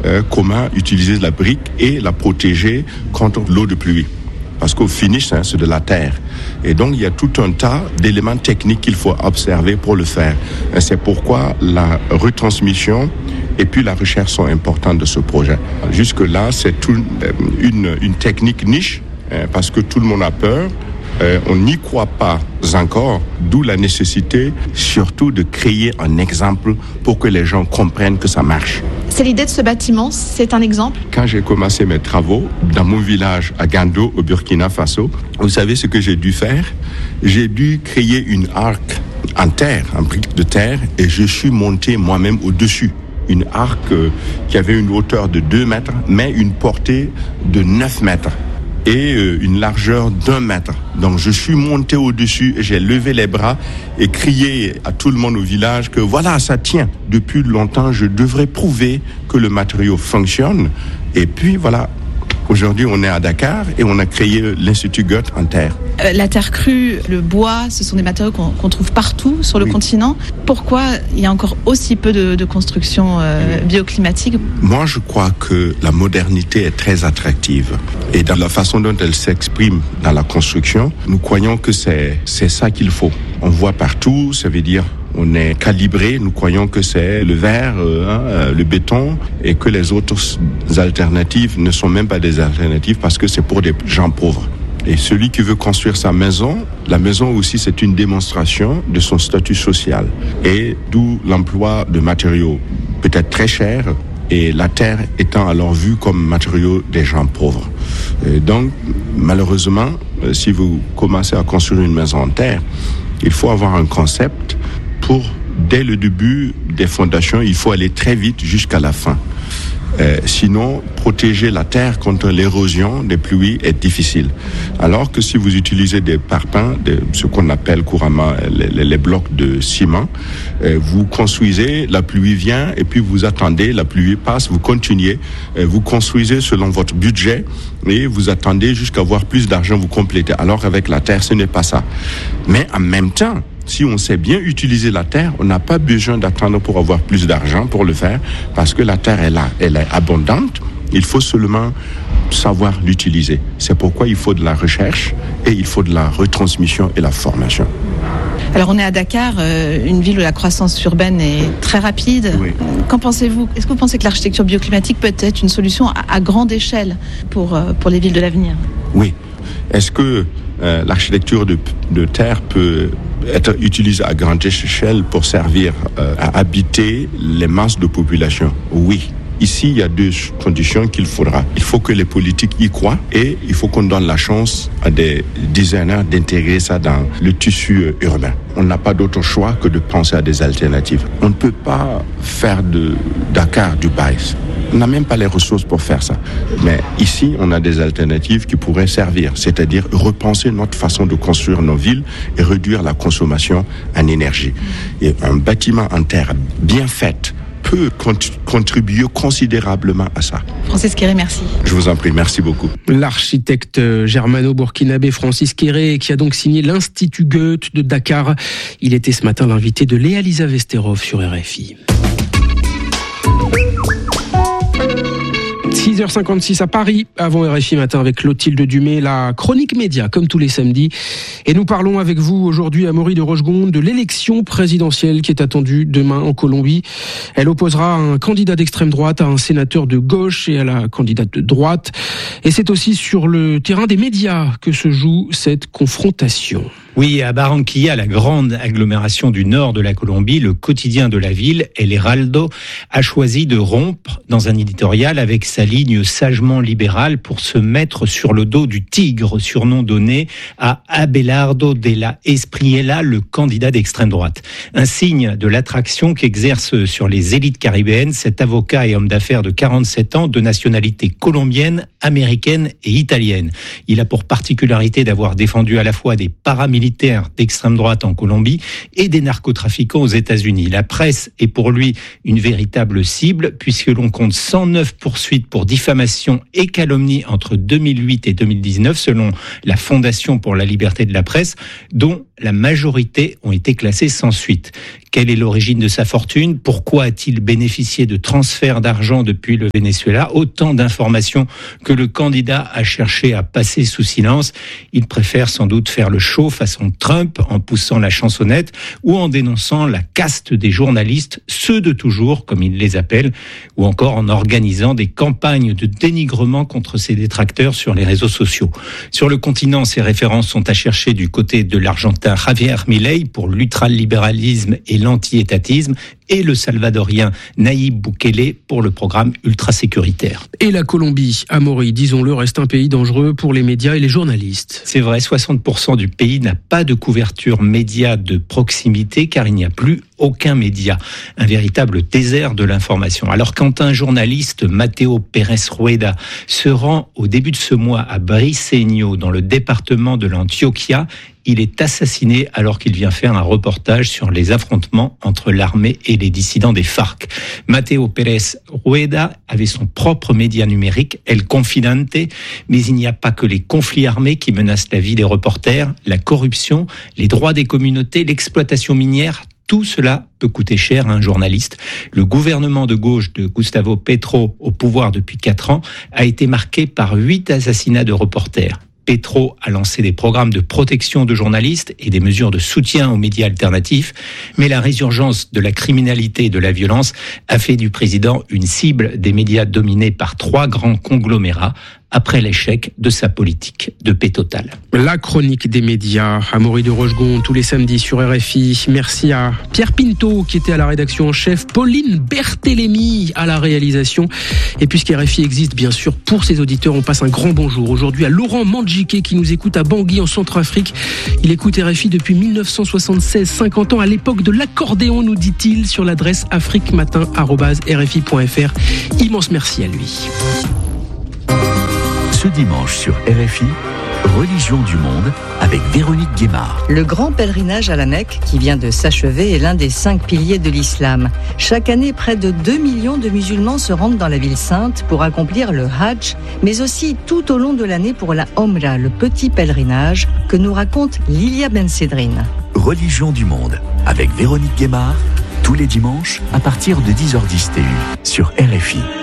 comment utiliser la brique et la protéger contre l'eau de pluie. Parce qu'au finish, c'est de la terre. Et donc, il y a tout un tas d'éléments techniques qu'il faut observer pour le faire. Et c'est pourquoi la retransmission et puis la recherche sont importantes de ce projet. Jusque-là, c'est une technique niche, parce que tout le monde a peur. On n'y croit pas encore, d'où la nécessité surtout de créer un exemple pour que les gens comprennent que ça marche. C'est l'idée de ce bâtiment, c'est un exemple. Quand j'ai commencé mes travaux dans mon village à Gando, au Burkina Faso, vous savez ce que j'ai dû faire? J'ai dû créer une arc en terre, en briques de terre, et je suis monté moi-même au-dessus. Une arc qui avait une hauteur de 2 mètres, mais une portée de 9 mètres. Et une largeur d'1 mètre. Donc je suis monté au-dessus, j'ai levé les bras et crié à tout le monde au village que voilà, ça tient. Depuis longtemps, je devrais prouver que le matériau fonctionne. Et puis voilà, aujourd'hui on est à Dakar et on a créé l'Institut Goethe en terre. La terre crue, le bois, ce sont des matériaux qu'on trouve partout sur le continent. Pourquoi il y a encore aussi peu de construction bioclimatique? Moi, je crois que la modernité est très attractive. Et dans la façon dont elle s'exprime dans la construction, nous croyons que c'est ça qu'il faut. On voit partout, ça veut dire on est calibré, nous croyons que c'est le verre, le béton, et que les autres alternatives ne sont même pas des alternatives parce que c'est pour des gens pauvres. Et celui qui veut construire sa maison, la maison aussi c'est une démonstration de son statut social. Et d'où l'emploi de matériaux peut-être très chers, et la terre étant alors vue comme matériau des gens pauvres. Et donc, malheureusement, si vous commencez à construire une maison en terre, il faut avoir un concept pour, dès le début des fondations, il faut aller très vite jusqu'à la fin. Sinon, protéger la terre contre l'érosion des pluies est difficile. Alors que si vous utilisez des parpaings, ce qu'on appelle couramment les blocs de ciment, vous construisez, la pluie vient et puis vous attendez, la pluie passe, vous continuez, vous construisez selon votre budget et vous attendez jusqu'à avoir plus d'argent, vous complétez. Alors qu'avec la terre, ce n'est pas ça. Mais en même temps, si on sait bien utiliser la terre, on n'a pas besoin d'attendre pour avoir plus d'argent pour le faire, parce que la terre est là, elle est abondante. Il faut seulement savoir l'utiliser. C'est pourquoi il faut de la recherche et il faut de la retransmission et la formation. Alors on est à Dakar, une ville où la croissance urbaine est très rapide. Oui. Qu'en pensez-vous? Est-ce que vous pensez que l'architecture bioclimatique peut être une solution à grande échelle pour les villes de l'avenir? Oui. Est-ce que l'architecture de terre peut être utilisée à grande échelle pour servir à habiter les masses de population? Oui. Ici, il y a 2 conditions qu'il faudra. Il faut que les politiques y croient et il faut qu'on donne la chance à des designers d'intégrer ça dans le tissu urbain. On n'a pas d'autre choix que de penser à des alternatives. On ne peut pas faire de Dakar Dubaï. On n'a même pas les ressources pour faire ça. Mais ici, on a des alternatives qui pourraient servir, c'est-à-dire repenser notre façon de construire nos villes et réduire la consommation en énergie. Et un bâtiment en terre bien fait peut contribuer considérablement à ça. Francis Kéré, merci. Je vous en prie, merci beaucoup. L'architecte germano-burkinabé Francis Kéré, qui a donc signé l'Institut Goethe de Dakar. Il était ce matin l'invité de Léa-Lisa Vesterov sur RFI. 6h56 à Paris, avant RFI Matin avec Clotilde Dumay, la chronique média, comme tous les samedis. Et nous parlons avec vous aujourd'hui, Amaury de Rochegonde, de l'élection présidentielle qui est attendue demain en Colombie. Elle opposera un candidat d'extrême droite à un sénateur de gauche et à la candidate de droite. Et c'est aussi sur le terrain des médias que se joue cette confrontation. Oui, à Barranquilla, la grande agglomération du nord de la Colombie, le quotidien de la ville, El Heraldo, a choisi de rompre dans un éditorial avec sa ligne sagement libérale pour se mettre sur le dos du tigre, surnom donné à Abelardo de la Espriella, le candidat d'extrême droite. Un signe de l'attraction qu'exerce sur les élites caribéennes cet avocat et homme d'affaires de 47 ans de nationalité colombienne, américaine et italienne. Il a pour particularité d'avoir défendu à la fois des paramilitaires d'extrême droite en Colombie et des narcotrafiquants aux États-Unis. La presse est pour lui une véritable cible puisque l'on compte 109 poursuites pour diffamation et calomnie entre 2008 et 2019 selon la Fondation pour la liberté de la presse, dont la majorité ont été classés sans suite. Quelle est l'origine de sa fortune? Pourquoi a-t-il bénéficié de transferts d'argent depuis le Venezuela? Autant d'informations que le candidat a cherché à passer sous silence. Il préfère sans doute faire le show façon Trump en poussant la chansonnette ou en dénonçant la caste des journalistes, ceux de toujours comme il les appelle, ou encore en organisant des campagnes de dénigrement contre ses détracteurs sur les réseaux sociaux. Sur le continent, ces références sont à chercher du côté de l'Argentin Javier Milei pour l'ultralibéralisme et l'anti-étatisme et le salvadorien Nayib Bukele pour le programme ultra-sécuritaire. Et la Colombie, Amaury, disons-le, reste un pays dangereux pour les médias et les journalistes. C'est vrai, 60% du pays n'a pas de couverture média de proximité car il n'y a plus aucun média. Un véritable désert de l'information. Alors quand un journaliste, Mateo Pérez Rueda, se rend au début de ce mois à Briceño, dans le département de l'Antioquia, il est assassiné alors qu'il vient faire un reportage sur les affrontements entre l'armée et les dissidents des FARC. Mateo Pérez Rueda avait son propre média numérique, El Confidente, mais il n'y a pas que les conflits armés qui menacent la vie des reporters, la corruption, les droits des communautés, l'exploitation minière. Tout cela peut coûter cher à un journaliste. Le gouvernement de gauche de Gustavo Petro, au pouvoir depuis 4 ans, a été marqué par 8 assassinats de reporters. Petro a lancé des programmes de protection de journalistes et des mesures de soutien aux médias alternatifs, mais la résurgence de la criminalité et de la violence a fait du président une cible des médias dominés par 3 grands conglomérats après l'échec de sa politique de paix totale. La chronique des médias, Amaury de Rochegonde, tous les samedis sur RFI. Merci à Pierre Pinto qui était à la rédaction en chef, Pauline Berthélémy à la réalisation. Et puisque RFI existe bien sûr pour ses auditeurs, on passe un grand bonjour aujourd'hui à Laurent Mandjiké qui nous écoute à Bangui en Centrafrique. Il écoute RFI depuis 1976, 50 ans à l'époque de l'accordéon, nous dit-il, sur l'adresse afriquematin@rfi.fr. Immense merci à lui. Ce dimanche sur RFI, Religion du monde avec Véronique Guémard. Le grand pèlerinage à la Mecque qui vient de s'achever est l'un des 5 piliers de l'islam. Chaque année, près de 2 millions de musulmans se rendent dans la ville sainte pour accomplir le Hajj, mais aussi tout au long de l'année pour la Omra, le petit pèlerinage que nous raconte Lilia Ben-Sedrine. Religion du monde avec Véronique Guémard, tous les dimanches à partir de 10h10 TU sur RFI.